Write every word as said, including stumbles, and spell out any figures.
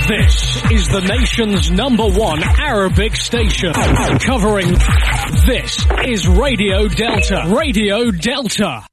This is the nation's number one Arabic station. Covering This is Radio Delta. Radio Delta.